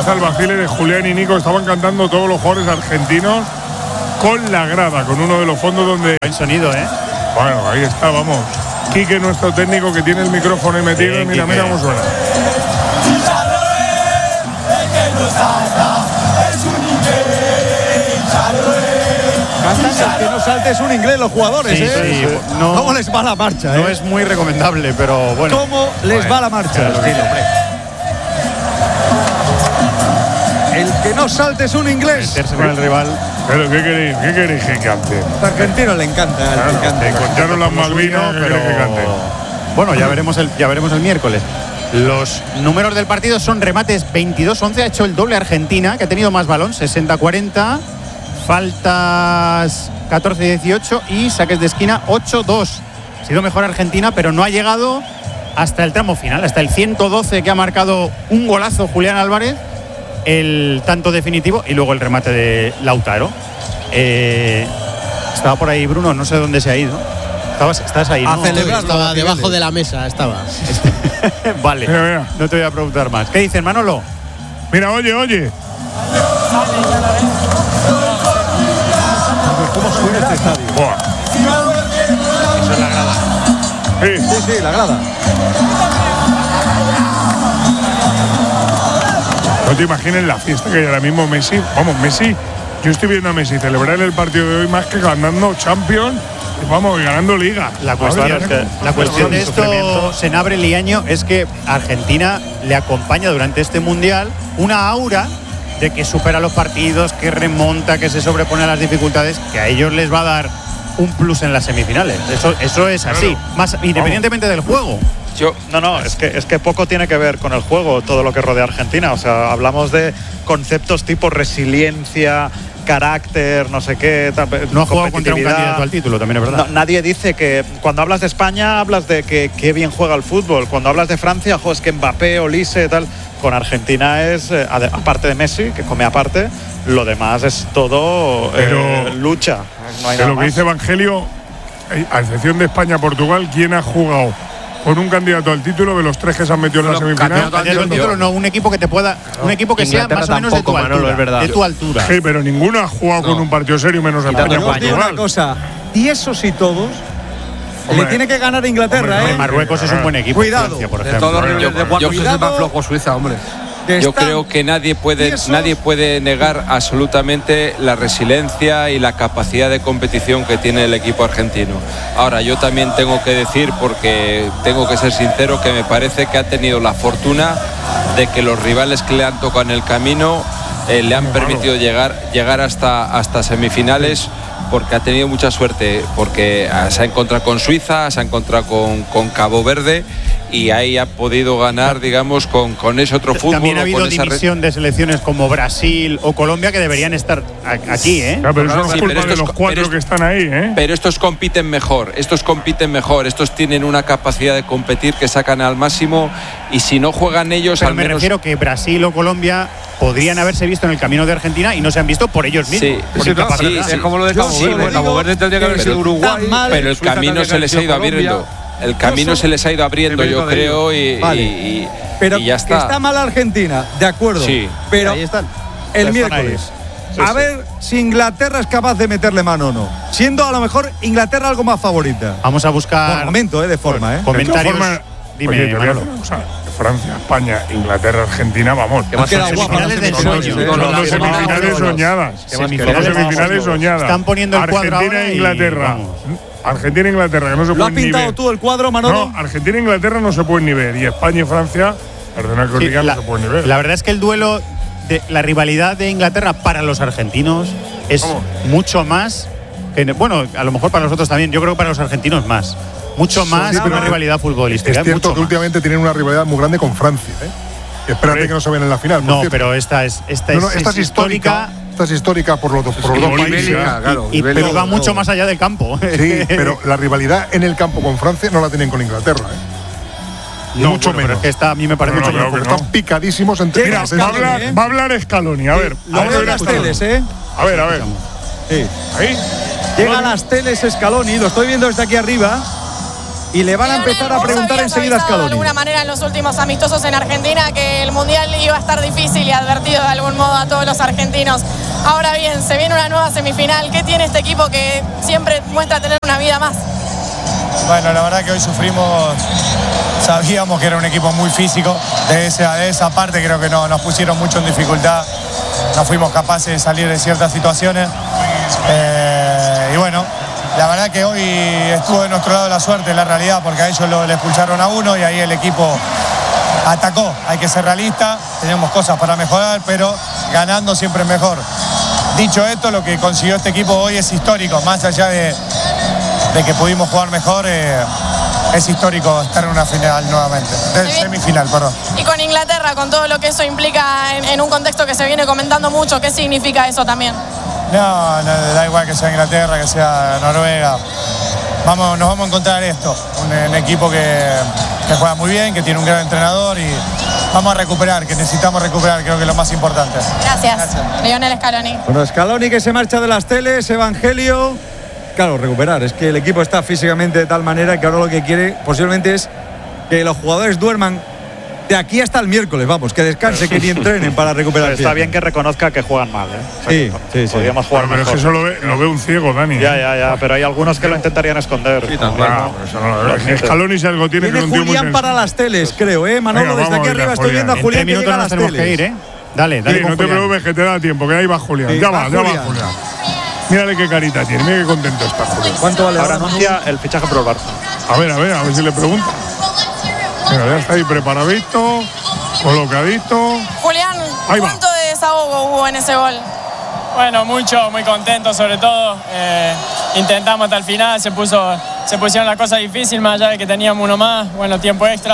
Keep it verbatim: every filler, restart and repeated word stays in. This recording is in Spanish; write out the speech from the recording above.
gracias al vacile de Julián y Nico, estaban cantando todos los jugadores argentinos con la grada, con uno de los fondos donde… Buen sonido, ¿eh? Bueno, ahí está, vamos. Quique, nuestro técnico, que tiene el micrófono ahí metido, Bien, mira, Quique. mira cómo suena. Cantan que no saltes un inglés los jugadores, Sí, ¿eh? sí, no- ¿Cómo les va la marcha, No eh? es muy recomendable, pero bueno. ¿Cómo les va la marcha? El que no salte es un inglés. Meterse con el rival. Pero ¿qué queréis? ¿Qué queréis que cante? A argentino le encanta, Claro, le encanta. te contaron las Malvinas, ¿qué pero queréis que cante? bueno, ya veremos el ya veremos el miércoles. Los números del partido son remates veintidós once, ha hecho el doble Argentina, que ha tenido más balón, sesenta cuarenta, faltas catorce dieciocho y saques de esquina ocho dos. Ha sido mejor Argentina, pero no ha llegado hasta el tramo final, hasta el ciento doce, que ha marcado un golazo Julián Álvarez, el tanto definitivo, y luego el remate de Lautaro. Eh, estaba por ahí Bruno, no sé dónde se ha ido. Estabas, estás ahí, ¿no? A celebrar. Estaba debajo de la mesa, estaba. Vale, Mira, mira. no te voy a preguntar más. ¿Qué dices, Manolo? Mira, oye, oye. ¿Cómo suena este estadio? Buah. Eso es la grada. Sí. Sí, sí, la grada. No te imagines la fiesta que hay ahora mismo Messi. Vamos, Messi. Yo estoy viendo a Messi celebrar el partido de hoy más que ganando Champions. Vamos, ganando Liga. La cuestión, Madre mía, la cuestión de esto, sufrimiento. Senabre Liaño, es que Argentina le acompaña durante este Mundial una aura de que supera los partidos, que remonta, que se sobrepone a las dificultades, que a ellos les va a dar un plus en las semifinales. Eso, eso es así, Claro. más independientemente del juego. Yo, no, no, es que, es que poco tiene que ver con el juego, todo lo que rodea a Argentina. O sea, hablamos de conceptos tipo resiliencia, carácter, no sé qué. tal, No ha jugado contra un competitividad. candidato al título, también es verdad. No, nadie dice que cuando hablas de España hablas de que qué bien juega el fútbol. Cuando hablas de Francia, jo, es que Mbappé, Olise, tal. Con Argentina es, eh, ade- aparte de Messi, que come aparte, lo demás es todo eh, Pero- lucha. No hay De nada lo que más. dice Evangelio, eh, a excepción de España-Portugal, ¿quién ha jugado con un candidato al título de los tres que se han metido en la Solo semifinal? candidato al Candidato al título. título, no, un equipo que te pueda, un equipo que sea Inglaterra más o menos de tu tampoco, altura, Manolo, es verdad. de tu altura. Sí, pero ninguno ha jugado No. con un partido serio menos Quitando Yo os digo una España-Portugal. cosa. Y esos y todos Hombre. le tiene que ganar a Inglaterra, Hombre, ¿eh? Marruecos es un buen equipo. Cuidado. Francia, por De ejemplo. todos los Bueno, niveles de bueno, cuatro Yo es el más cuidado. flojo Suiza, hombre. De Yo estar- creo que nadie puede, tiesos. nadie puede negar absolutamente la resiliencia y la capacidad de competición que tiene el equipo argentino. Ahora, yo también tengo que decir, porque tengo que ser sincero, que me parece que ha tenido la fortuna de que los rivales que le han tocado en el camino eh, le han Muy permitido malo. llegar, llegar hasta, hasta semifinales, porque ha tenido mucha suerte, porque ah, se ha encontrado con Suiza, se ha encontrado con, con Cabo Verde, y ahí ha podido ganar, digamos, con, con ese otro fútbol. También ha o habido con esa re- división de selecciones como Brasil o Colombia que deberían estar a- aquí, ¿eh? Ya, pero eso no Sí, es pero culpa de estos los co- cuatro pero que están ahí, ¿eh? Pero estos compiten mejor, estos compiten mejor, estos tienen una capacidad de competir que sacan al máximo, y si no juegan ellos, Pero al me menos… refiero que Brasil o Colombia podrían haberse visto en el camino de Argentina y no se han visto por ellos mismos. Sí, por sí, incapacidad. sí, sí. Es como lo de Yo Cabo sí Verde. lo Cabo digo, Verde tendría que haber que sido está Uruguay. mal. Pero el Suiza camino tendría se que les ha haber ido sido Colombia. abriendo. El camino Yo se les ha ido abriendo, El yo mérito de creo, y, Vale. y- y- Pero y ya que está. está mal Argentina, de acuerdo. Sí. Pero Ahí están. el Están miércoles. ahí. A ver si Inglaterra es capaz de meterle mano o no. Siendo a lo mejor Inglaterra algo más favorita. Vamos a Por buscar momento, ¿eh? De forma, ¿eh? comentarios. De todas formas, Dime, oye, te voy a Manolo. decir una cosa. Francia, España, Inglaterra, Argentina, vamos. Ha quedado guapa la semifinales del semifinal, sueño. ¿eh? Son Con dos las semifinales semifinales soñadas. Qué Son más dos queremos. semifinales soñadas. Están poniendo el cuadro Argentina ahora e y Inglaterra. vamos. Argentina e Inglaterra, que no se ¿Lo has pueden ni pintado ver. tú el cuadro, Manolo? No, Argentina e Inglaterra no se pueden ni ver. Y España y Francia, perdona que os Sí, diga, la, no se pueden ni ver. la verdad es que el duelo, de la rivalidad de Inglaterra para los argentinos es ¿Cómo? mucho más. que- bueno, a lo mejor para nosotros también. Yo creo que para los argentinos más. Mucho más Sí, que pero una rivalidad futbolística. Es cierto mucho que más. últimamente tienen una rivalidad muy grande con Francia, ¿eh? Y espérate Hombre. que no se ven en la final. por No, cierto. pero esta es esta No, no, es, esta es es histórica. Esta es histórica por los dos, por los dos Ibérica, países. Ibérica, claro. y, Ibérica, pero va claro. mucho más allá del campo. Sí, pero la rivalidad en el campo con Francia no la tienen con Inglaterra, ¿eh? Y No, mucho bueno, pero menos. es que esta a mí me parece No, no, mucho creo mejor. que Porque no. están picadísimos entre Llega ellos. Va a Scaloni, hablar, ¿eh? va a hablar Scaloni. A ver, Lo a ver, veo en las escucha. teles, ¿eh? A ver, a ver. Sí. Ahí. Llega a las teles Scaloni, lo estoy viendo desde aquí arriba. y le van a empezar a preguntar enseguida a Scaloni. De alguna manera en los últimos amistosos en Argentina que el Mundial iba a estar difícil y advertido de algún modo a todos los argentinos. Ahora bien, se viene una nueva semifinal. ¿Qué tiene este equipo que siempre muestra tener una vida más? Bueno, la verdad que hoy sufrimos, sabíamos que era un equipo muy físico, de esa, de esa parte creo que no, nos pusieron mucho en dificultad, no fuimos capaces de salir de ciertas situaciones eh, y bueno, la verdad que hoy estuvo de nuestro lado la suerte, la realidad, porque a ellos lo, le expulsaron a uno y ahí el equipo atacó. Hay que ser realista, tenemos cosas para mejorar, pero ganando siempre es mejor. Dicho esto, lo que consiguió este equipo hoy es histórico, más allá de, de que pudimos jugar mejor, eh, es histórico estar en una final nuevamente, de semifinal, perdón. Y con Inglaterra, con todo lo que eso implica en, en un contexto que se viene comentando mucho, ¿qué significa eso también? No, no, da igual que sea Inglaterra, que sea Noruega. Vamos, nos vamos a encontrar esto, un, un equipo que, que juega muy bien, que tiene un gran entrenador y vamos a recuperar, que necesitamos recuperar, creo que es lo más importante. Gracias, Gracias. Lionel Scaloni. Bueno, Scaloni que se marcha de las teles, Evangelio. Claro, recuperar, es que el equipo está físicamente de tal manera que ahora lo que quiere posiblemente es que los jugadores duerman de aquí hasta el miércoles, vamos, que descanse, que ni entrenen para recuperar. Pero está bien que reconozca que juegan mal, ¿eh? O sea, Sí, sí, sí. Podríamos jugar Pero es mejor. que eso lo ve, lo ve un ciego, Dani. Ya, ya, ya, pero hay algunos que lo intentarían esconder. Sí, también. Ah, pero eso no lo ve. Scaloni si algo tiene que Tiene es un tío muy Julián para sensible. las teles, creo, ¿eh? Manolo, Venga, desde vamos aquí a ver a arriba estoy Julián. viendo a En Julián tres que llega minutos a nos las tenemos teles. que ir, ¿eh? Dale, dale Sí, con no te Julián. preocupes que te da tiempo, que ahí va Julián. Sí, ya va va, ya va Julián. Julián. Mírale qué carita tiene, mira qué contento está Julián. ¿Cuánto vale Ahora ahora? anuncia el fichaje por el Barça. A ver, a ver, a ver si le pregunta. Venga, ya está ahí preparadito, colocadito. Julián, Ahí va. ¿cuánto de desahogo hubo en ese gol? Bueno, mucho, muy contento sobre todo. Eh, intentamos hasta el final, se puso, se pusieron las cosas difíciles, más allá de que teníamos uno más, bueno, tiempo extra.